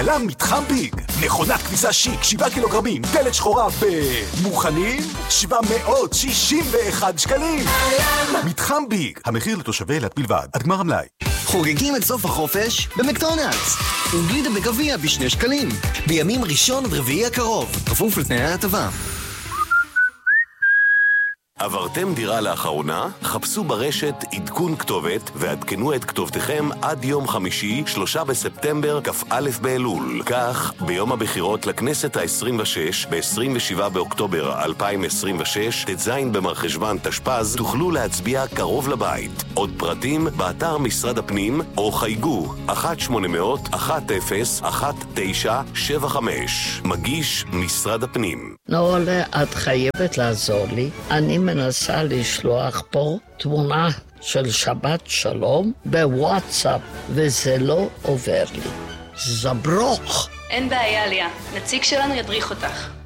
עלה מתחם ביג, מכונת כביסה שיק, 7 קילוגרמים, דלת שחורה מוכנים? 761 שקלים. מתחם ביג, המחיר לתושבי אילת בלבד, עד גמר המלאי. חוגגים את סוף החופש במקדונלדס. וגלידה בגביע ב2 שקלים. בימים ראשון עד רביעי הקרוב. כפוף לתנאי ההטבה. עברתם דירה לאחרונה? חפשו ברשת עדכון כתובת ועדכנו את כתובתכם עד יום חמישי, 3 בספטמבר, כ"א באלול. כך, ביום הבחירות לכנסת ה-26, ב-27 באוקטובר 2026, ט"ז במרחשוון תשפ"ז, תוכלו להצביע קרוב לבית. עוד פרטים באתר משרד הפנים, או חייגו 1-800-10-1975. מגיש משרד הפנים. נורלה, את חייבת לעזור לי. אני מנסה לשלוח פה תמונה של שבת שלום בוואטסאפ, וזה לא עובר לי. זברוך. אין בעיה, ליה. נציג שלנו ידריך אותך.